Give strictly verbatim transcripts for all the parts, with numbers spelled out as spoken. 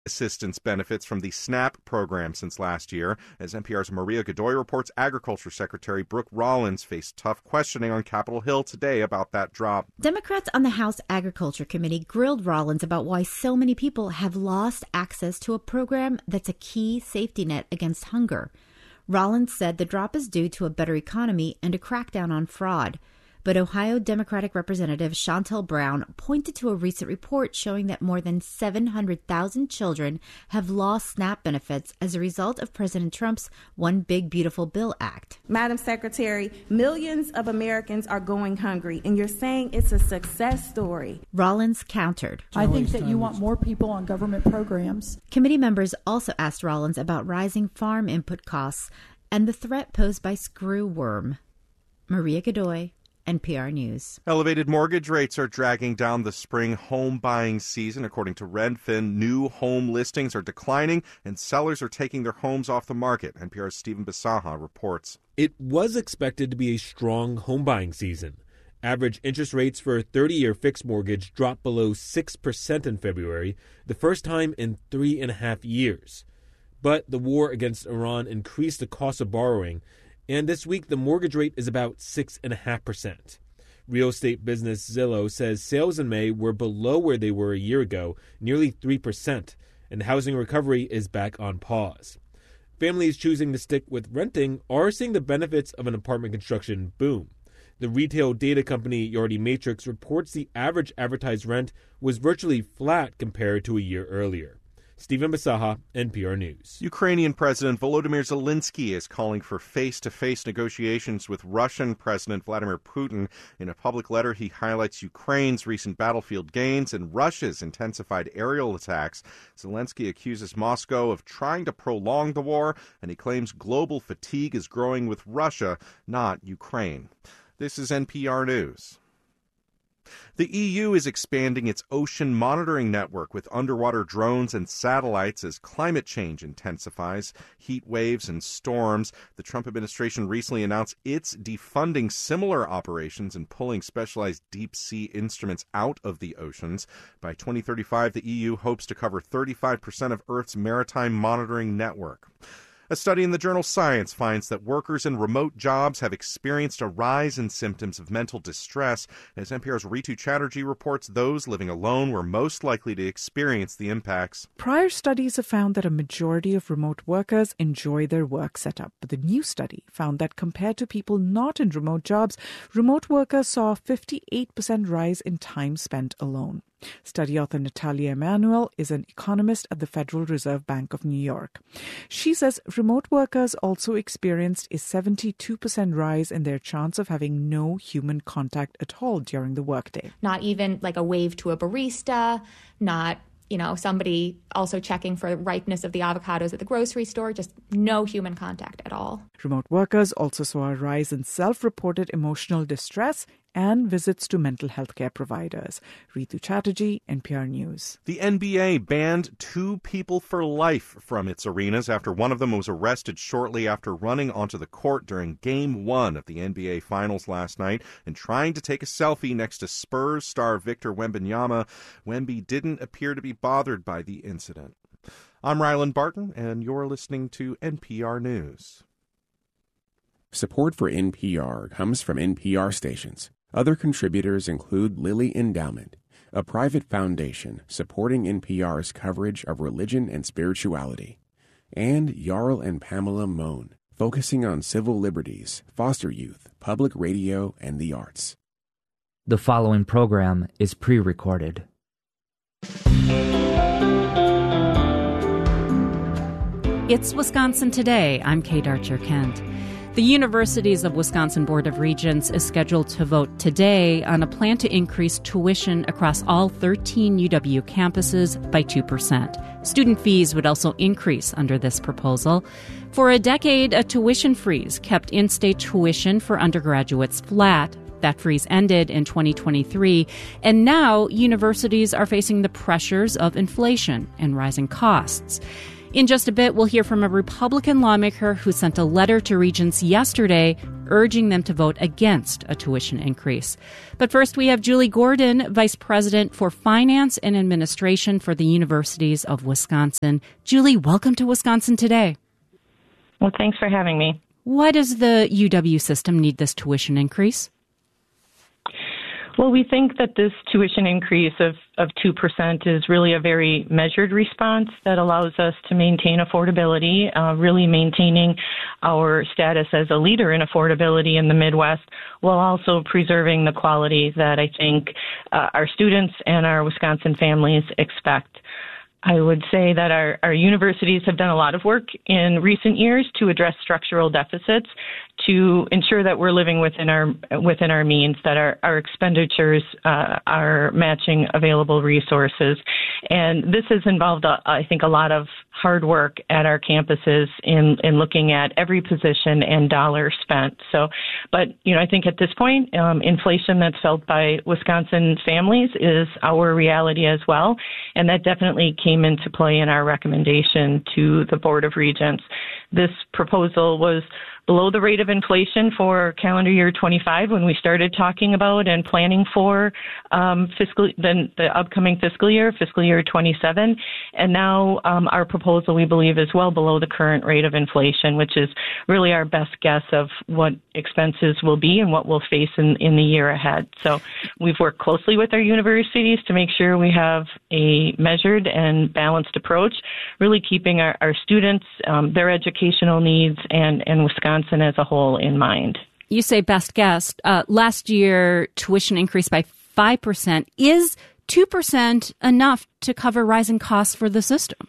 assistance benefits from the SNAP program since last year. As N P R's Maria Godoy reports, Agriculture Secretary Brooke Rollins faced tough questioning on Capitol Hill today about that drop. Democrats on the House Agriculture Committee grilled Rollins about why so many people have lost access to a program that's a key safety net against hunger. Rollins said the drop is due to a better economy and a crackdown on fraud. But Ohio Democratic Representative Shontel Brown pointed to a recent report showing that more than seven hundred thousand children have lost SNAP benefits as a result of President Trump's One Big Beautiful Bill Act. Madam Secretary, millions of Americans are going hungry, and you're saying it's a success story. Rollins countered. I think that you want more people on government programs. Committee members also asked Rollins about rising farm input costs and the threat posed by screwworm. Maria Godoy, N P R News. Elevated mortgage rates are dragging down the spring home buying season. According to Redfin, new home listings are declining and sellers are taking their homes off the market. N P R's Stephen Bisaha reports. It was expected to be a strong home buying season. Average interest rates for a thirty-year fixed mortgage dropped below six percent in February, the first time in three and a half years. But the war against Iran increased the cost of borrowing, and this week, the mortgage rate is about six point five percent. Real estate business Zillow says sales in May were below where they were a year ago, nearly three percent, and the housing recovery is back on pause. Families choosing to stick with renting are seeing the benefits of an apartment construction boom. The retail data company Yardi Matrix reports the average advertised rent was virtually flat compared to a year earlier. Stephen Bisaha, N P R News. Ukrainian President Volodymyr Zelensky is calling for face-to-face negotiations with Russian President Vladimir Putin. In a public letter, he highlights Ukraine's recent battlefield gains and Russia's intensified aerial attacks. Zelensky accuses Moscow of trying to prolong the war, and he claims global fatigue is growing with Russia, not Ukraine. This is N P R News. The E U is expanding its ocean monitoring network with underwater drones and satellites as climate change intensifies, heat waves and storms. The Trump administration recently announced it's defunding similar operations and pulling specialized deep-sea instruments out of the oceans. By twenty thirty-five, the E U hopes to cover thirty-five percent of Earth's maritime monitoring network. A study in the journal Science finds that workers in remote jobs have experienced a rise in symptoms of mental distress. As N P R's Ritu Chatterjee reports, those living alone were most likely to experience the impacts. Prior studies have found that a majority of remote workers enjoy their work setup. But the new study found that compared to people not in remote jobs, remote workers saw a fifty-eight percent rise in time spent alone. Study author Natalia Emanuel is an economist at the Federal Reserve Bank of New York. She says remote workers also experienced a seventy-two percent rise in their chance of having no human contact at all during the workday. Not even like a wave to a barista, not, you know, somebody also checking for ripeness of the avocados at the grocery store, just no human contact at all. Remote workers also saw a rise in self-reported emotional distress and visits to mental health care providers. Ritu Chatterjee, N P R News. The N B A banned two people for life from its arenas after one of them was arrested shortly after running onto the court during Game one of the N B A Finals last night and trying to take a selfie next to Spurs star Victor Wembanyama. Wemby didn't appear to be bothered by the incident. I'm Ryland Barton, and you're listening to N P R News. Support for N P R comes from N P R stations. Other contributors include Lilly Endowment, a private foundation supporting N P R's coverage of religion and spirituality, and Jarl and Pamela Mohn, focusing on civil liberties, foster youth, public radio, and the arts. The following program is pre-recorded. It's Wisconsin Today. I'm Kate Archer-Kent. The Universities of Wisconsin Board of Regents is scheduled to vote today on a plan to increase tuition across all thirteen U W campuses by two percent. Student fees would also increase under this proposal. For a decade, a tuition freeze kept in-state tuition for undergraduates flat. That freeze ended in twenty twenty-three, and now universities are facing the pressures of inflation and rising costs. In just a bit, we'll hear from a Republican lawmaker who sent a letter to regents yesterday urging them to vote against a tuition increase. But first, we have Julie Gordon, Vice President for Finance and Administration for the Universities of Wisconsin. Julie, welcome to Wisconsin Today. Well, thanks for having me. Why does the U W system need this tuition increase? Well, we think that this tuition increase of, of two percent is really a very measured response that allows us to maintain affordability, uh, really maintaining our status as a leader in affordability in the Midwest, while also preserving the quality that I think uh, our students and our Wisconsin families expect. I would say that our, our universities have done a lot of work in recent years to address structural deficits, to ensure that we're living within our within our means, that our, our expenditures uh, are matching available resources. And this has involved, uh, I think, a lot of hard work at our campuses in, in looking at every position and dollar spent. So, but, you know, I think at this point, um, inflation that's felt by Wisconsin families is our reality as well. And that definitely came into play in our recommendation to the Board of Regents. This proposal was below the rate of inflation for calendar year twenty-five when we started talking about and planning for um, fiscal the, the upcoming fiscal year, fiscal year twenty-seven. And now um, our proposal, we believe, is well below the current rate of inflation, which is really our best guess of what expenses will be and what we'll face in, in the year ahead. So we've worked closely with our universities to make sure we have a measured and balanced approach, really keeping our, our students, um, their educational needs, and, and Wisconsin as a whole in mind. You say best guess. Uh, last year, tuition increased by five percent. Is two percent enough to cover rising costs for the system?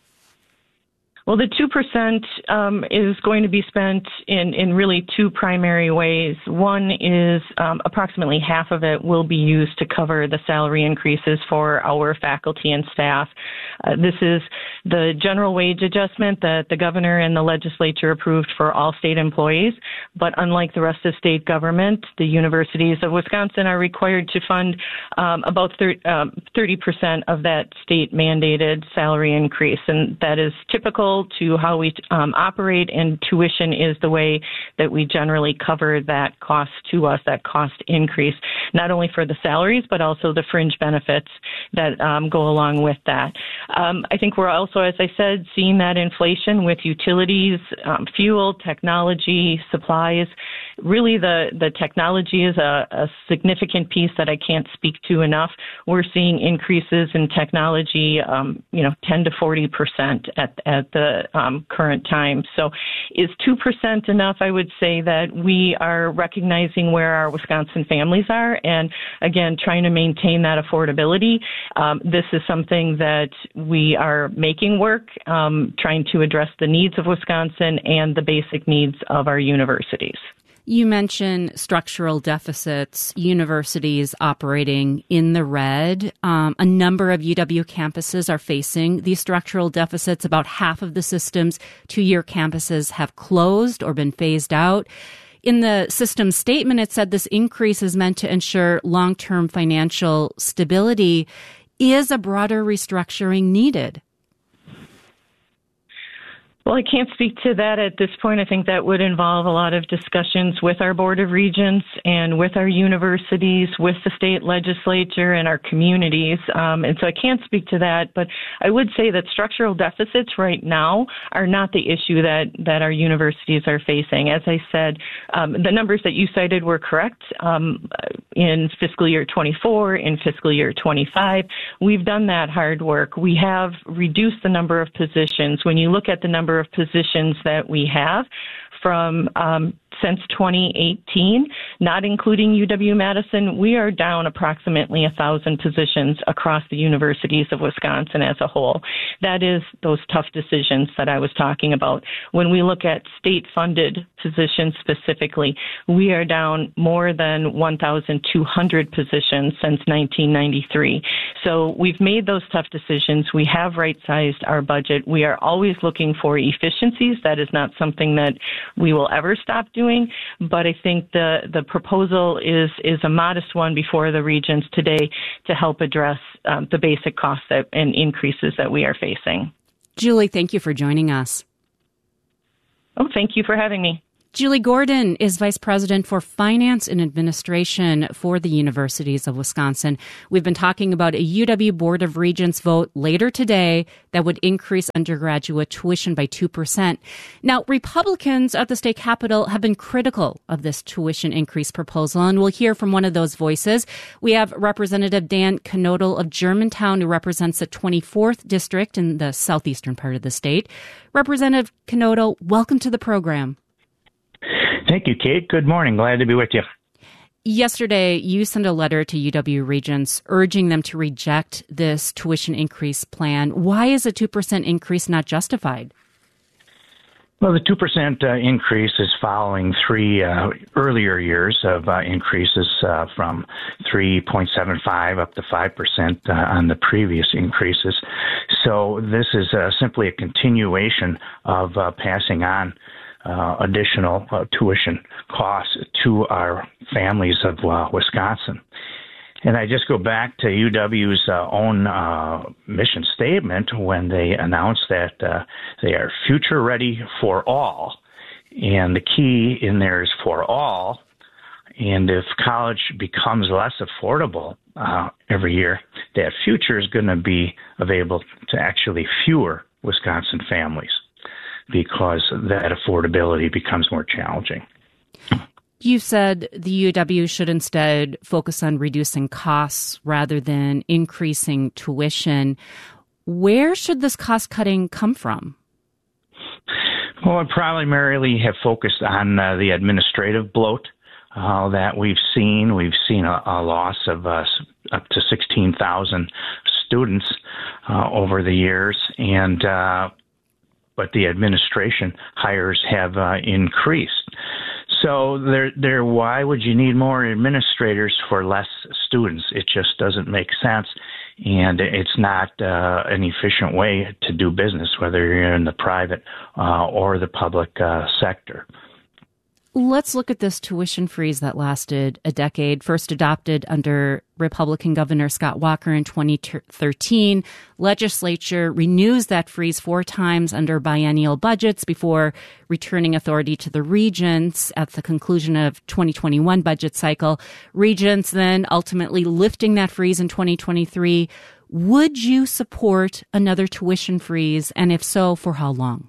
Well, the two percent um, is going to be spent in, in really two primary ways. One is um, approximately half of it will be used to cover the salary increases for our faculty and staff. Uh, this is the general wage adjustment that the governor and the legislature approved for all state employees. But unlike the rest of state government, the universities of Wisconsin are required to fund um, about thirty percent of that state mandated salary increase. And that is typical to how we um, operate, and tuition is the way that we generally cover that cost to us, that cost increase, not only for the salaries, but also the fringe benefits that um, go along with that. Um, I think we're also, as I said, seeing that inflation with utilities, um, fuel, technology, supplies. Really, the, the technology is a, a significant piece that I can't speak to enough. We're seeing increases in technology, um, you know, ten to forty percent at, at the um, current time. So is two percent enough? I would say that we are recognizing where our Wisconsin families are and, again, trying to maintain that affordability. Um, this is something that we are making work, um, trying to address the needs of Wisconsin and the basic needs of our universities. You mentioned structural deficits, universities operating in the red. Um, a number of U W campuses are facing these structural deficits. About half of the system's two-year campuses have closed or been phased out. In the system statement, it said this increase is meant to ensure long-term financial stability. Is a broader restructuring needed? Well, I can't speak to that at this point. I think that would involve a lot of discussions with our Board of Regents and with our universities, with the state legislature and our communities. Um, and so I can't speak to that, but I would say that structural deficits right now are not the issue that, that our universities are facing. As I said, um, the numbers that you cited were correct. Um, in fiscal year twenty-four, in fiscal year twenty-five, we've done that hard work. We have reduced the number of positions. When you look at the number of positions that we have from um, since twenty eighteen, not including U W-Madison, we are down approximately one thousand positions across the universities of Wisconsin as a whole. That is those tough decisions that I was talking about. When we look at state-funded positions specifically, we are down more than one thousand two hundred positions since nineteen ninety-three. So we've made those tough decisions. We have right-sized our budget. We are always looking for efficiencies. That is not something that we will ever stop doing, but I think the, the proposal is, is a modest one before the regents today to help address um, the basic costs that, and increases that we are facing. Julie, thank you for joining us. Oh, thank you for having me. Julie Gordon is Vice President for Finance and Administration for the Universities of Wisconsin. We've been talking about a U W Board of Regents vote later today that would increase undergraduate tuition by two percent. Now, Republicans at the state capitol have been critical of this tuition increase proposal, and we'll hear from one of those voices. We have Representative Dan Knodel of Germantown, who represents the twenty-fourth district in the southeastern part of the state. Representative Knodel, welcome to the program. Thank you, Kate. Good morning. Glad to be with you. Yesterday, you sent a letter to U W Regents urging them to reject this tuition increase plan. Why is a two percent increase not justified? Well, the two percent uh, increase is following three uh, earlier years of uh, increases uh, from three point seven five up to five percent uh, on the previous increases. So this is uh, simply a continuation of uh, passing on Uh, additional uh, tuition costs to our families of uh, Wisconsin. And I just go back to U W's uh, own uh, mission statement when they announced that uh, they are future ready for all. And the key in there is for all. And if college becomes less affordable uh, every year, that future is going to be available to actually fewer Wisconsin families, because that affordability becomes more challenging. You said the U W should instead focus on reducing costs rather than increasing tuition. Where should this cost cutting come from? Well, I primarily have focused on uh, the administrative bloat uh, that we've seen. We've seen a, a loss of uh, up to sixteen thousand students uh, over the years, and uh, but the administration hires have uh, increased. So there, there. Why would you need more administrators for less students? It just doesn't make sense, and it's not uh, an efficient way to do business, whether you're in the private uh, or the public uh, sector. Let's look at this tuition freeze that lasted a decade, first adopted under Republican Governor Scott Walker in twenty thirteen. Legislature renews that freeze four times under biennial budgets before returning authority to the regents at the conclusion of twenty twenty-one budget cycle. Regents then ultimately lifting that freeze in twenty twenty-three. Would you support another tuition freeze, and if so, for how long?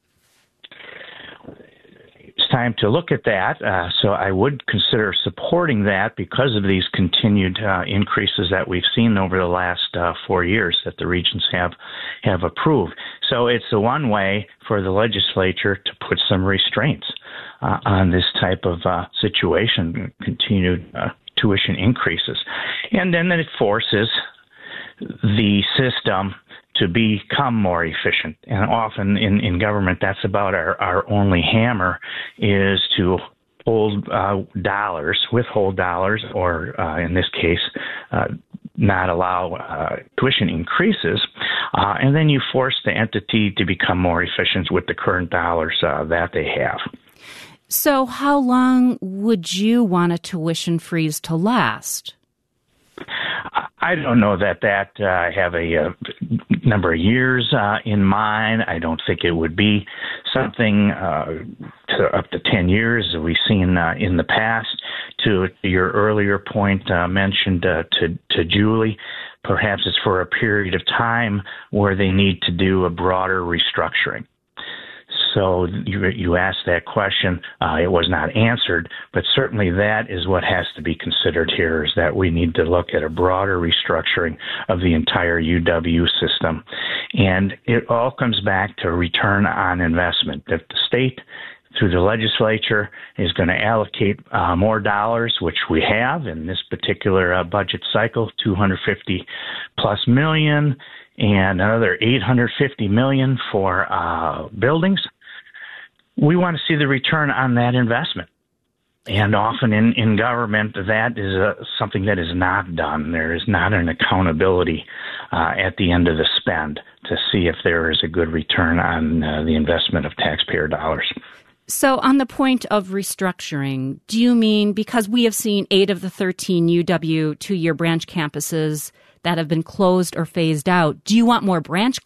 Time to look at that. Uh, so I would consider supporting that because of these continued uh, increases that we've seen over the last uh, four years that the regents have have approved. So it's the one way for the legislature to put some restraints uh, on this type of uh, situation, continued uh, tuition increases. And then it forces the system to become more efficient. And often in, in government, that's about our, our only hammer, is to hold uh, dollars, withhold dollars, or uh, in this case, uh, not allow uh, tuition increases. Uh, and then you force the entity to become more efficient with the current dollars uh, that they have. So how long would you want a tuition freeze to last? I don't know that that uh, I have a, a number of years uh, in mind. I don't think it would be something uh, to up to ten years that we've seen uh, in the past. To, to your earlier point uh, mentioned uh, to, to Julie, perhaps it's for a period of time where they need to do a broader restructuring. So you, you asked that question. Uh, it was not answered, but certainly that is what has to be considered here, is that we need to look at a broader restructuring of the entire U W system. And it all comes back to return on investment. If the state, through the legislature, is going to allocate uh, more dollars, which we have in this particular uh, budget cycle, two hundred fifty plus million, and another eight hundred fifty million for uh, buildings, we want to see the return on that investment. And often in, in government, that is uh, something that is not done. There is not an accountability uh, at the end of the spend to see if there is a good return on uh, the investment of taxpayer dollars. So on the point of restructuring, do you mean, because we have seen eight of the thirteen U W two-year branch campuses that have been closed or phased out, do you want more branch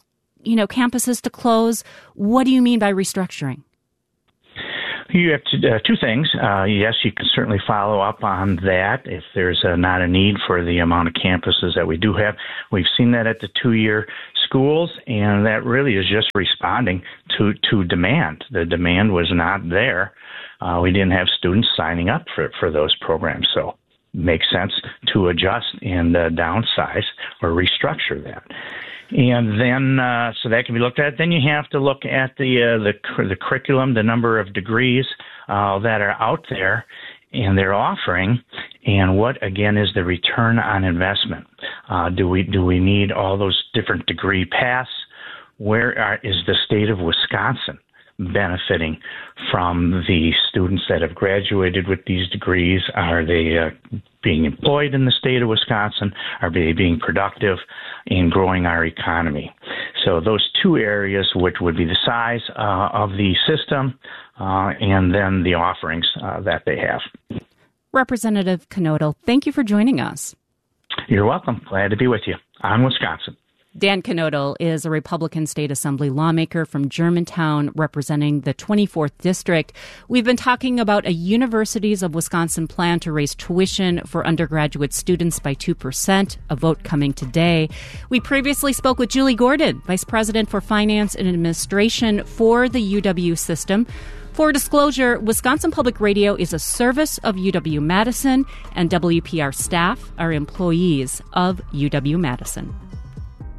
you know, campuses to close? What do you mean by restructuring? You have to, uh, two things. Uh, yes, you can certainly follow up on that if there's uh, not a need for the amount of campuses that we do have. We've seen that at the two-year schools, and that really is just responding to, to demand. The demand was not there. Uh, we didn't have students signing up for, for those programs, so it makes sense to adjust and uh, downsize or restructure that. And then, uh, so that can be looked at. Then you have to look at the uh, the, the curriculum, the number of degrees uh, that are out there and they're offering, and what again is the return on investment? Uh, do we do we need all those different degree paths? Where are, is the state of Wisconsin benefiting from the students that have graduated with these degrees? Are they uh, being employed in the state of Wisconsin? Are they being productive in growing our economy? So those two areas, which would be the size uh, of the system uh, and then the offerings uh, that they have. Representative Knodl, thank you for joining us. You're welcome. Glad to be with you on Wisconsin. Dan Knodl is a Republican State Assembly lawmaker from Germantown, representing the twenty-fourth District. We've been talking about a Universities of Wisconsin plan to raise tuition for undergraduate students by two percent, a vote coming today. We previously spoke with Julie Gordon, Vice President for Finance and Administration for the U W system. For disclosure, Wisconsin Public Radio is a service of U W-Madison, and W P R staff are employees of U W-Madison.